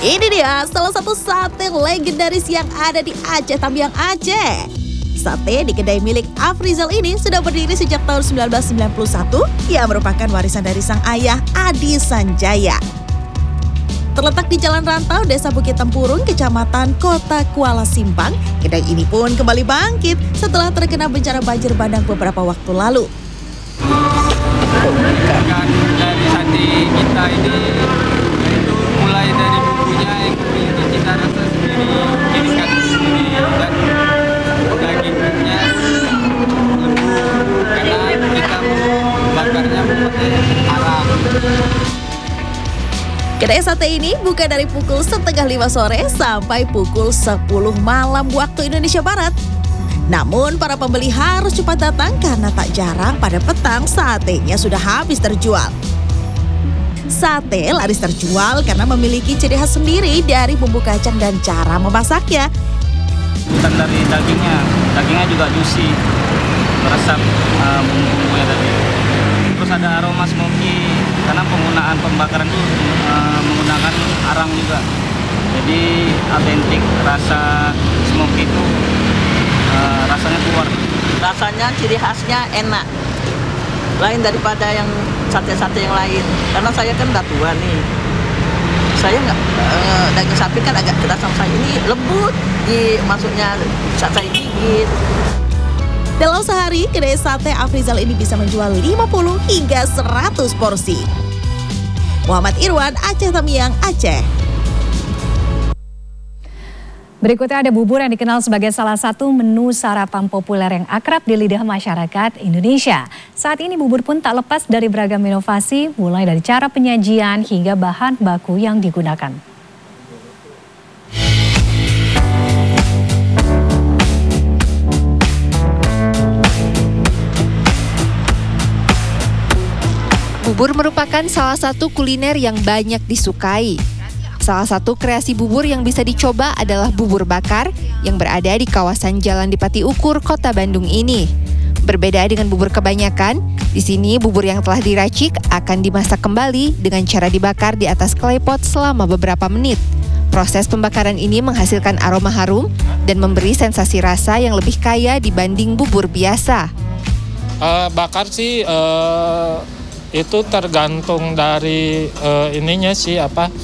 Ini dia salah satu sate legendaris yang ada di Aceh Tamiang, Aceh. Sate di kedai milik Afrizal ini sudah berdiri sejak tahun 1991 yang merupakan warisan dari sang ayah Adi Sanjaya. Terletak di Jalan Rantau, Desa Bukit Tempurung, Kecamatan Kota Kuala Simpang, kedai ini pun kembali bangkit setelah terkena bencana banjir bandang beberapa waktu lalu. Dari sate kita ini itu mulai dari bumbunya yang memiliki cita rasa sendiri, jenis kaki sendiri, dan dagingnya lembut karena kita bakarnya memakai arang. Kedai sate ini buka dari pukul 4:30 sore sampai pukul 10 malam waktu Indonesia Barat. Namun para pembeli harus cepat datang karena tak jarang pada petang satenya sudah habis terjual. Sate laris terjual karena memiliki ciri khas sendiri dari bumbu kacang dan cara memasaknya. Bukan dari dagingnya juga juicy, meresap bumbu-bumbunya tadi. Terus ada aroma smoky karena penggunaan pembakaran itu menggunakan arang juga. Jadi autentik, rasa smoky itu rasanya keluar. Rasanya ciri khasnya enak, lain daripada yang sate-sate yang lain. Karena saya kan udah tua nih, saya nggak daging sapi kan agak keras sama saya, ini lembut, maksudnya bisa saya gigit. Dalam sehari, kedai sate Afrizal ini bisa menjual 50 hingga 100 porsi. Muhammad Irwan, Aceh Tamiang, Aceh. Berikutnya ada bubur yang dikenal sebagai salah satu menu sarapan populer yang akrab di lidah masyarakat Indonesia. Saat ini bubur pun tak lepas dari beragam inovasi, mulai dari cara penyajian hingga bahan baku yang digunakan. Bubur merupakan salah satu kuliner yang banyak disukai. Salah satu kreasi bubur yang bisa dicoba adalah bubur bakar yang berada di kawasan Jalan Dipati Ukur, Kota Bandung ini. Berbeda dengan bubur kebanyakan, di sini bubur yang telah diracik akan dimasak kembali dengan cara dibakar di atas klepot selama beberapa menit. Proses pembakaran ini menghasilkan aroma harum dan memberi sensasi rasa yang lebih kaya dibanding bubur biasa. Bakar sih itu tergantung dari ininya sih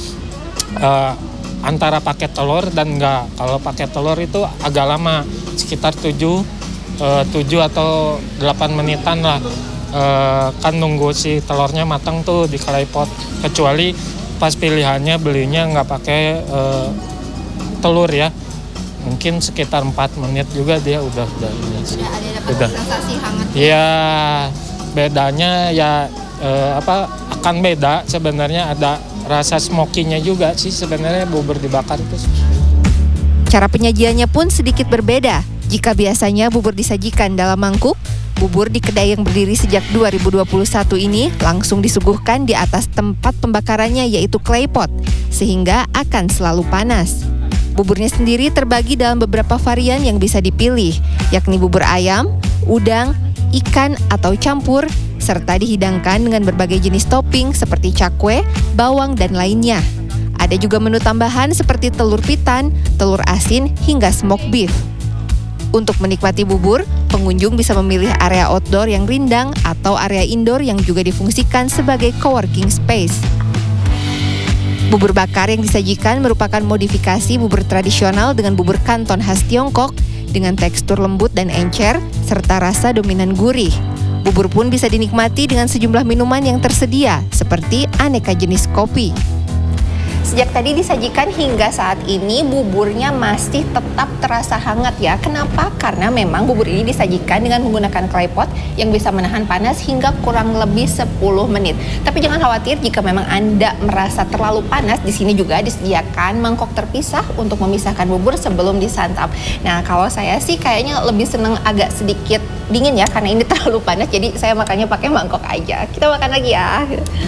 antara pakai telur dan enggak. Kalau pakai telur itu agak lama, sekitar 7 atau 8 menitan lah. Kan nunggu si telurnya matang tuh di klepot. Kecuali pas pilihannya belinya nggak pakai telur ya. Mungkin sekitar 4 menit juga dia udah Ada sensasi hangat. Iya, bedanya ya akan beda sebenarnya, ada rasa smokinya juga sih sebenarnya bubur dibakar itu. Cara penyajiannya pun sedikit berbeda. Jika biasanya bubur disajikan dalam mangkuk, bubur di kedai yang berdiri sejak 2021 ini langsung disuguhkan di atas tempat pembakarannya yaitu klepot, sehingga akan selalu panas. Buburnya sendiri terbagi dalam beberapa varian yang bisa dipilih, yakni bubur ayam, udang, ikan atau campur, serta dihidangkan dengan berbagai jenis topping seperti cakwe, bawang, dan lainnya. Ada juga menu tambahan seperti telur pitan, telur asin, hingga smoked beef. Untuk menikmati bubur, pengunjung bisa memilih area outdoor yang rindang atau area indoor yang juga difungsikan sebagai coworking space. Bubur bakar yang disajikan merupakan modifikasi bubur tradisional dengan bubur kanton khas Tiongkok dengan tekstur lembut dan encer serta rasa dominan gurih. Bubur pun bisa dinikmati dengan sejumlah minuman yang tersedia seperti aneka jenis kopi. Sejak tadi disajikan hingga saat ini buburnya masih tetap terasa hangat ya. Kenapa? Karena memang bubur ini disajikan dengan menggunakan klepot yang bisa menahan panas hingga kurang lebih 10 menit. Tapi jangan khawatir jika memang Anda merasa terlalu panas, di sini juga disediakan mangkok terpisah untuk memisahkan bubur sebelum disantap. Nah, kalau saya sih kayaknya lebih seneng agak sedikit dingin ya karena ini terlalu panas, jadi saya makanya pakai mangkok aja. Kita makan lagi ya.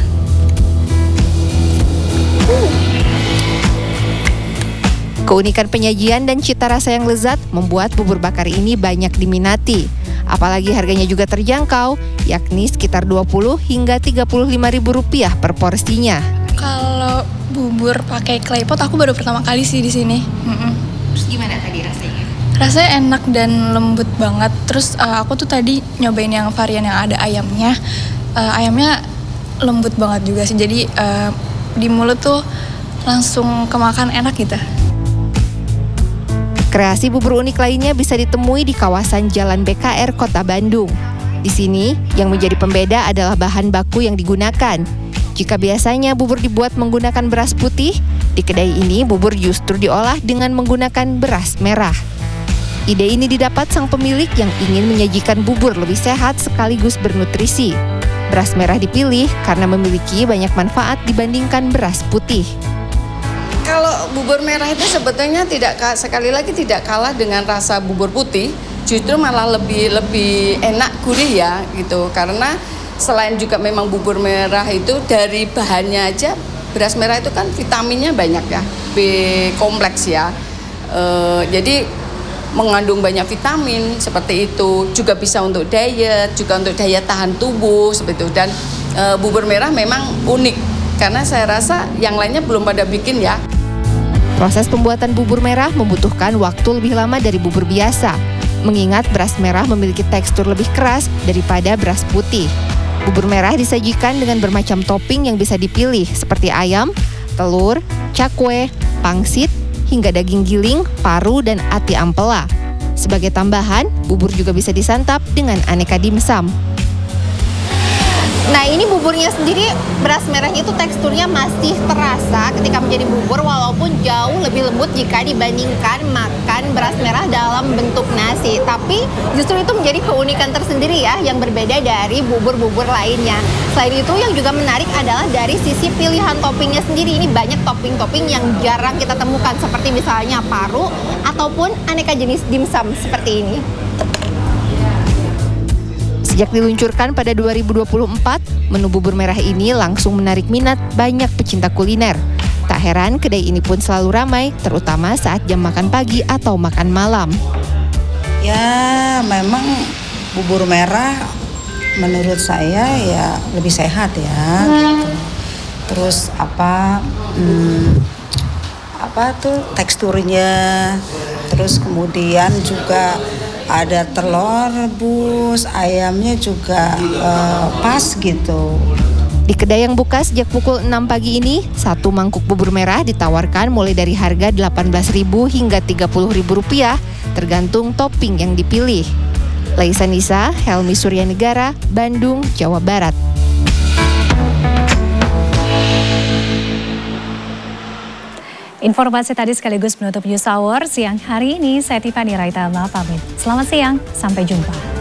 Keunikan penyajian dan cita rasa yang lezat membuat bubur bakar ini banyak diminati. Apalagi harganya juga terjangkau, yakni sekitar 20 hingga 35 ribu rupiah per porsinya. Kalau bubur pakai claypot aku baru pertama kali sih di sini. Terus gimana tadi rasanya? Rasanya enak dan lembut banget. Terus aku tuh tadi nyobain yang varian yang ada ayamnya. Ayamnya lembut banget juga sih. Jadi di mulut tuh langsung kemakan enak gitu. Kreasi bubur unik lainnya bisa ditemui di kawasan Jalan BKR Kota Bandung. Di sini, yang menjadi pembeda adalah bahan baku yang digunakan. Jika biasanya bubur dibuat menggunakan beras putih, di kedai ini bubur justru diolah dengan menggunakan beras merah. Ide ini didapat sang pemilik yang ingin menyajikan bubur lebih sehat sekaligus bernutrisi. Beras merah dipilih karena memiliki banyak manfaat dibandingkan beras putih. Kalau bubur merah itu sebetulnya sekali lagi tidak kalah dengan rasa bubur putih, justru malah lebih enak, gurih ya gitu. Karena selain juga memang bubur merah itu dari bahannya aja, beras merah itu kan vitaminnya banyak ya, B kompleks ya. Jadi mengandung banyak vitamin seperti itu, juga bisa untuk diet, juga untuk daya tahan tubuh seperti itu. Dan bubur merah memang unik karena saya rasa yang lainnya belum pada bikin ya. Proses pembuatan bubur merah membutuhkan waktu lebih lama dari bubur biasa, mengingat beras merah memiliki tekstur lebih keras daripada beras putih. Bubur merah disajikan dengan bermacam topping yang bisa dipilih seperti ayam, telur, cakwe, pangsit, hingga daging giling, paru, dan ati ampela. Sebagai tambahan, bubur juga bisa disantap dengan aneka dimsum. Nah, ini buburnya sendiri, beras merahnya itu teksturnya masih terasa ketika menjadi bubur walaupun jauh lebih lembut jika dibandingkan makan beras merah dalam bentuk nasi. Tapi justru itu menjadi keunikan tersendiri ya yang berbeda dari bubur-bubur lainnya. Selain itu yang juga menarik adalah dari sisi pilihan toppingnya sendiri. Ini banyak topping-topping yang jarang kita temukan seperti misalnya paru ataupun aneka jenis dimsum seperti ini. Sejak diluncurkan pada 2024, menu bubur merah ini langsung menarik minat banyak pecinta kuliner. Tak heran kedai ini pun selalu ramai, terutama saat jam makan pagi atau makan malam. Ya, memang bubur merah menurut saya ya lebih sehat ya. Gitu. Terus apa tuh teksturnya, terus kemudian juga ada telur rebus, ayamnya juga pas gitu. Di kedai yang buka sejak pukul 6 pagi ini, satu mangkuk bubur merah ditawarkan mulai dari harga Rp18.000 hingga Rp30.000, tergantung topping yang dipilih. Laisa Nisa, Helmi Suryanegara, Bandung, Jawa Barat. Informasi tadi sekaligus menutup News Hour siang hari ini. Saya Tiffany Raitama pamit. Selamat siang, sampai jumpa.